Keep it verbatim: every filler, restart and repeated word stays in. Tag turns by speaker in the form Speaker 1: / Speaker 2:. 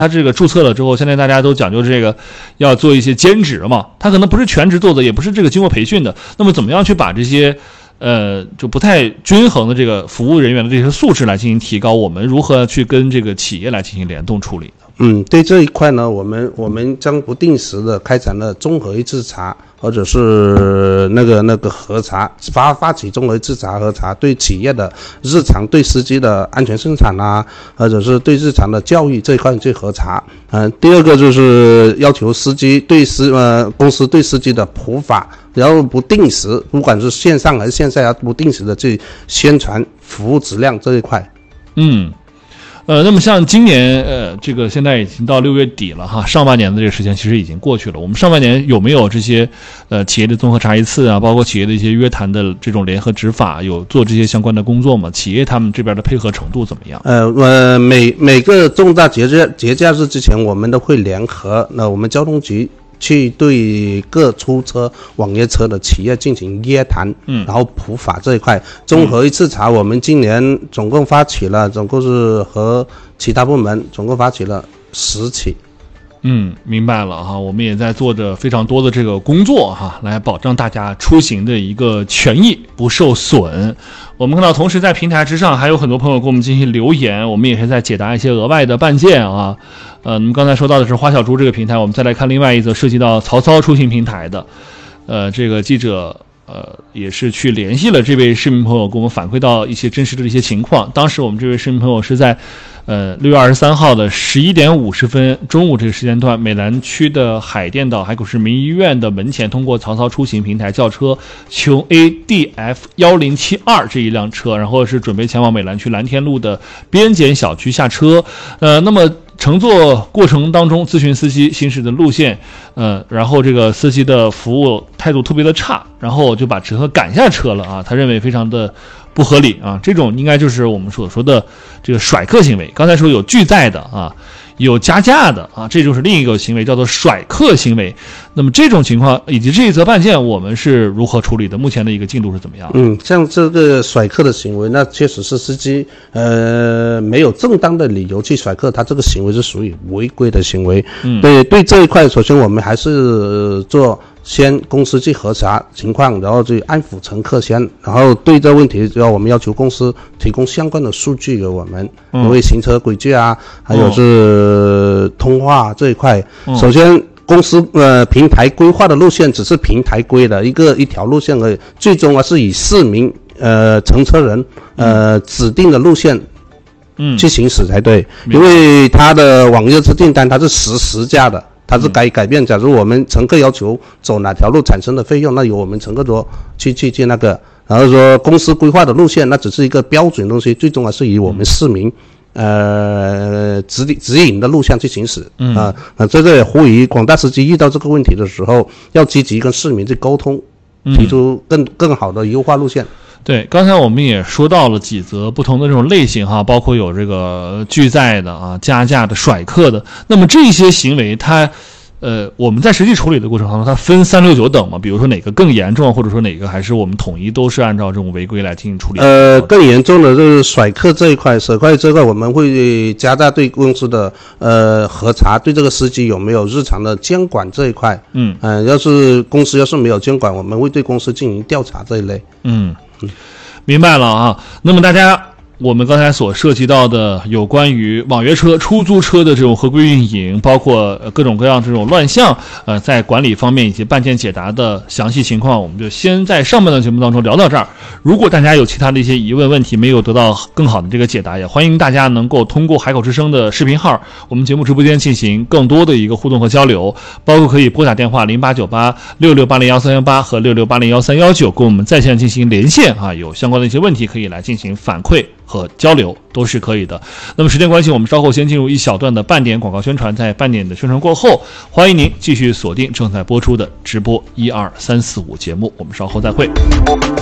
Speaker 1: 他这个注册了之后，现在大家都讲究这个要做一些兼职嘛，他可能不是全职做的，也不是这个经过培训的。那么怎么样去把这些呃就不太均衡的这个服务人员的这些素质来进行提高？我们如何去跟这个企业来进行联动处理呢？
Speaker 2: 嗯，对这一块呢，我们我们将不定时的开展了综合一次查，或者是那个那个核查，发发起综合一次查核查，对企业的日常、对司机的安全生产啊，或者是对日常的教育这一块去核查。嗯、呃，第二个就是要求司机对司呃公司对司机的普法，然后不定时，不管是线上还是线下，要不定时的去宣传服务质量这一块。
Speaker 1: 嗯。呃，那么像今年，呃，这个现在已经到六月底了哈，上半年的这个时间其实已经过去了。我们上半年有没有这些，呃，企业的综合查一次啊，包括企业的一些约谈的这种联合执法，有做这些相关的工作吗？企业他们这边的配合程度怎么样？
Speaker 2: 呃，呃，每每个重大节假节假日之前，我们都会联合，那我们交通局去对各出车、网约车的企业进行约谈，嗯，然后普法这一块综合一次查，我们今年总共发起了，总共是和其他部门总共发起了十起。
Speaker 1: 嗯，明白了哈，我们也在做着非常多的这个工作哈，来保障大家出行的一个权益不受损。我们看到同时在平台之上还有很多朋友给我们进行留言，我们也是在解答一些额外的办件啊。呃，那么刚才说到的是花小猪这个平台，我们再来看另外一则涉及到曹操出行平台的，呃，这个记者呃也是去联系了这位市民朋友，给我们反馈到一些真实的一些情况。当时我们这位市民朋友是在呃六月二十三号的十一点五十分中午这个时间段，美兰区的海淀岛海口市民医院的门前，通过曹操出行平台轿车琼 A D F 一零七二这一辆车，然后是准备前往美兰区蓝天路的边检小区下车。呃，那么乘坐过程当中咨询司机行驶的路线，呃，然后这个司机的服务态度特别的差，然后就把乘客赶下车了啊，他认为非常的不合理啊，这种应该就是我们所说的这个甩客行为。刚才说有拒载的啊，有加价的啊，这就是另一个行为，叫做甩客行为。那么这种情况以及这一则办件我们是如何处理的？目前的一个进度是怎么样？
Speaker 2: 嗯，像这个甩客的行为，那确实是司机呃没有正当的理由去甩客，他这个行为是属于违规的行为。嗯，对对，这一块首先我们还是做先公司去核查情况，然后去安抚乘客先，然后对这问题要我们要求公司提供相关的数据给我们，因为行车轨迹啊，还有是通话这一块，嗯、首先。公司呃平台规划的路线只是平台规的一个一条路线而已，最终啊是以市民呃乘车人呃指定的路线嗯去行驶才对，嗯、因为他的网约车订单它是实时价的，它是改改变。假如我们乘客要求走哪条路产生的费用，那由我们乘客说去去去那个，然后说公司规划的路线那只是一个标准东西，最终还是以我们市民。呃，指指引的路线去行驶，嗯啊，啊，在这也呼吁广大司机遇到这个问题的时候，要积极跟市民去沟通，提出更更好的优化路线。
Speaker 1: 对，刚才我们也说到了几则不同的这种类型哈，包括有这个拒载的啊、加价的、甩客的。那么这些行为，它呃，我们在实际处理的过程当中，它分三六九等嘛？比如说哪个更严重，或者说哪个还是我们统一都是按照这种违规来进行处理？
Speaker 2: 呃，更严重的就是甩客这一块，甩客这块我们会加大对公司的呃核查，对这个司机有没有日常的监管这一块。嗯，呃，要是公司要是没有监管，我们会对公司进行调查这一类。
Speaker 1: 嗯，明白了啊。那么大家。我们刚才所涉及到的有关于网约车、出租车的这种合规运营，包括各种各样这种乱象，呃，在管理方面以及办件解答的详细情况，我们就先在上半段节目当中聊到这儿。如果大家有其他的一些疑问问题没有得到更好的这个解答，也欢迎大家能够通过海口之声的视频号，我们节目直播间进行更多的一个互动和交流，包括可以拨打电话零八九八六六八零幺三幺八和六六八零幺三幺九跟我们在线进行连线啊，有相关的一些问题可以来进行反馈和交流都是可以的。那么时间关系，我们稍后先进入一小段的半点广告宣传，在半点的宣传过后，欢迎您继续锁定正在播出的直播一二三四五节目，我们稍后再会。